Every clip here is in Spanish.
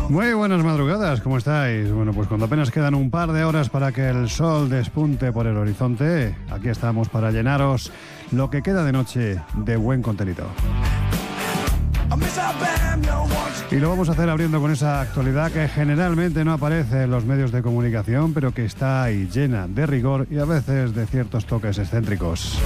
Muy buenas madrugadas, ¿cómo estáis? Bueno, pues cuando apenas quedan un par de horas para que el sol despunte por el horizonte, aquí estamos para llenaros lo que queda de noche de buen contenido. Y lo vamos a hacer abriendo con esa actualidad que generalmente no aparece en los medios de comunicación, pero que está ahí llena de rigor y a veces de ciertos toques excéntricos.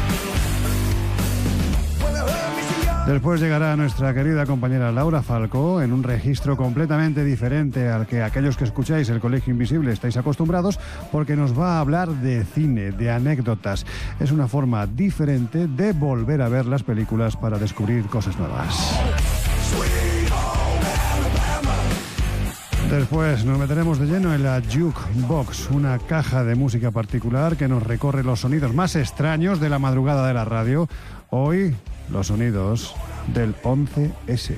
Después llegará nuestra querida compañera Laura Falcó en un registro completamente diferente al que aquellos que escucháis el Colegio Invisible estáis acostumbrados, porque nos va a hablar de cine, de anécdotas. Es una forma diferente de volver a ver las películas para descubrir cosas nuevas. Después nos meteremos de lleno en la Jukebox, una caja de música particular que nos recorre los sonidos más extraños de la madrugada de la radio. Hoy, los sonidos del 11S.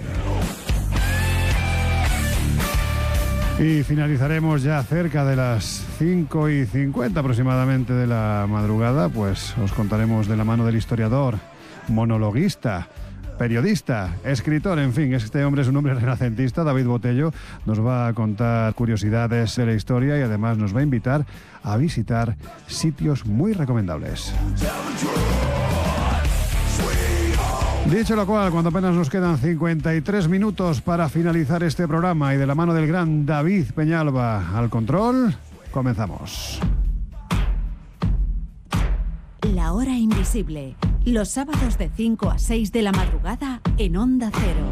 Y finalizaremos ya cerca de las 5:50 aproximadamente de la madrugada, pues os contaremos de la mano del historiador, monologuista, periodista, escritor, en fin, este hombre es un hombre renacentista, David Botello, nos va a contar curiosidades de la historia y además nos va a invitar a visitar sitios muy recomendables. Dicho lo cual, cuando apenas nos quedan 53 minutos para finalizar este programa y de la mano del gran David Peñalba al control, comenzamos. La hora invisible, los sábados de 5 a 6 de la madrugada en Onda Cero.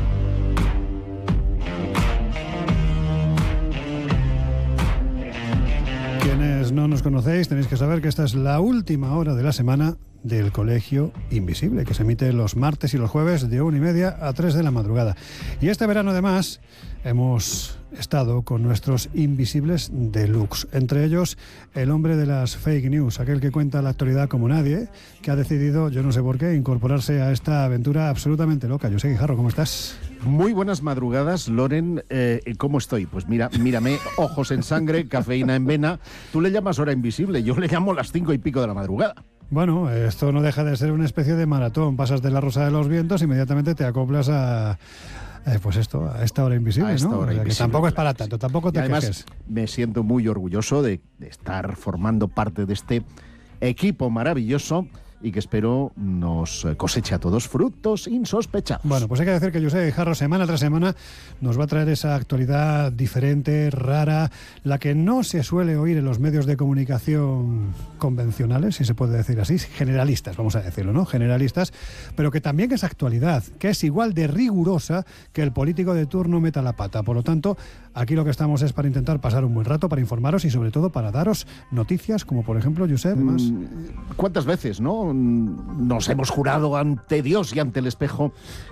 Quienes no nos conocéis, tenéis que saber que esta es la última hora de la semana del Colegio Invisible, que se emite los martes y los jueves de 1:30 a 3 de la madrugada. Y este verano, además, hemos estado con nuestros invisibles deluxe, entre ellos el hombre de las fake news, aquel que cuenta la actualidad como nadie, que ha decidido, yo no sé por qué, incorporarse a esta aventura absolutamente loca. José Guijarro, ¿cómo estás? Muy buenas madrugadas, Loren. ¿Cómo estoy? Pues mírame, ojos en sangre, cafeína en vena. Tú le llamas hora invisible, yo le llamo las 5:00 de la madrugada. Bueno, esto no deja de ser una especie de maratón. Pasas de la Rosa de los Vientos, inmediatamente te acoplas a esta hora invisible, a esta ¿no? hora invisible, que tampoco es para claro, tanto, tampoco te además, quejes. Me siento muy orgulloso de estar formando parte de este equipo maravilloso y que espero nos coseche a todos frutos insospechados. Bueno, pues hay que decir que José Guijarro semana tras semana nos va a traer esa actualidad diferente, rara, la que no se suele oír en los medios de comunicación convencionales, si se puede decir así, generalistas, vamos a decirlo, ¿no? Generalistas, pero que también es actualidad, que es igual de rigurosa que el político de turno meta la pata. Por lo tanto, aquí lo que estamos es para intentar pasar un buen rato, para informaros y sobre todo para daros noticias, como por ejemplo, José, más. ¿Cuántas veces, no? Nos hemos jurado ante Dios y ante el espejo